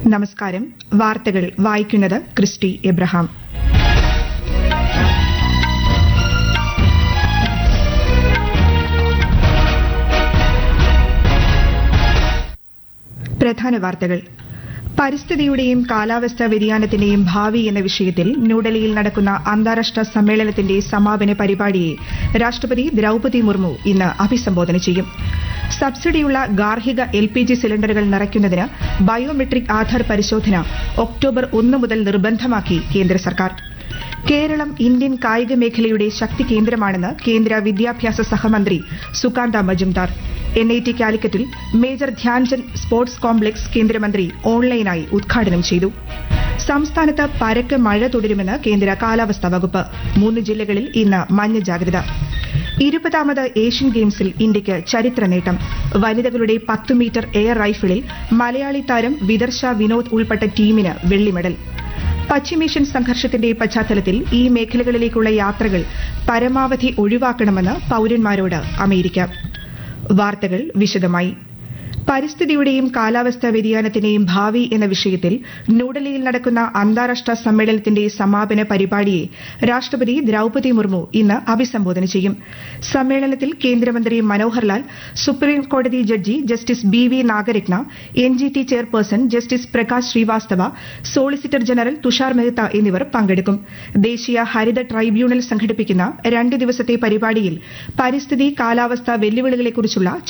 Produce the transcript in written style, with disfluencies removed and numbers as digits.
നമസ്കാരം. വാർത്തകൾ വായിക്കുന്നത് ക്രിസ്റ്റി എബ്രഹാം. പ്രധാന വാർത്തകൾ. പരിസ്ഥിതിയുടെയും കാലാവസ്ഥാ വ്യതിയാനത്തിന്റെയും ഭാവി എന്ന വിഷയത്തിൽ ന്യൂഡൽഹിയിൽ നടക്കുന്ന അന്താരാഷ്ട്ര സമ്മേളനത്തിന്റെ സമാപന പരിപാടിയെ രാഷ്ട്രപതി ദ്രൌപദി മുർമു ഇന്ന് അഭിസംബോധന ചെയ്യും. സബ്സിഡിയുള്ള ഗാർഹിക LPG സിലിണ്ടറുകൾ നിറയ്ക്കുന്നതിന് ബയോമെട്രിക് ആധാർ പരിശോധന ഒക്ടോബർ 1 മുതൽ നിർബന്ധമാക്കി കേന്ദ്ര സർക്കാർ. കേരളം ഇന്ത്യൻ കായിക മേഖലയുടെ ശക്തി കേന്ദ്രമാണെന്ന് കേന്ദ്ര വിദ്യാഭ്യാസ സഹമന്ത്രി Sukanta Majumdar. NIT കാലിക്കറ്റിൽ major Dhyan Chand sports complex കേന്ദ്രമന്ത്രി ഓൺലൈനായി ഉദ്ഘാടനം ചെയ്തു. സംസ്ഥാനത്ത് പരക്കെ മഴ തുടരുമെന്ന് കേന്ദ്ര കാലാവസ്ഥാ വകുപ്പ്. 3 ജില്ലകളിൽ ഇന്ന് മഞ്ഞ ജാഗ്രത. 20ാമത് ഏഷ്യൻ ഗെയിംസിൽ ഇന്ത്യയ്ക്ക് ചരിത്ര നേട്ടം. വനിതകളുടെ 10 മീറ്റർ എയർ റൈഫിളിൽ മലയാളി താരം വിദർശ വിനോദ് ഉൾപ്പെട്ട ടീമിന് വെള്ളി മെഡൽ. പശ്ചിമേഷ്യൻ സംഘർഷത്തിന്റെ പശ്ചാത്തലത്തിൽ ഈ മേഖലകളിലേക്കുള്ള യാത്രകൾ പരമാവധി ഒഴിവാക്കണമെന്ന് പൌരന്മാരോട് അമേരിക്ക. വാർത്തകൾ വിശദമായി. പരിസ്ഥിതിയുടെയും കാലാവസ്ഥാ വ്യതിയാനത്തിന്റെയും ഭാവി എന്ന വിഷയത്തിൽ ന്യൂഡൽഹിയിൽ നടക്കുന്ന അന്താരാഷ്ട്ര സമ്മേളനത്തിന്റെ സമാപന പരിപാടിയെ രാഷ്ട്രപതി ദ്രൌപദി മുർമു ഇന്ന് അഭിസംബോധന ചെയ്യും. സമ്മേളനത്തിൽ കേന്ദ്രമന്ത്രി മനോഹർ ലാൽ, സുപ്രീം കോടതി judge justice BV Nagarathna, NGT chairperson justice Prakash Srivastava, solicitor general Tushar Mehta എന്നിവർ പങ്കെടുക്കും. ദേശീയ ഹരിത ട്രൈബ്യൂണൽ സംഘടിപ്പിക്കുന്ന 2 ദിവസത്തെ പരിപാടിയിൽ പരിസ്ഥിതി കാലാവസ്ഥാ വെല്ലുവിളികളെക്കുറിച്ചുള്ള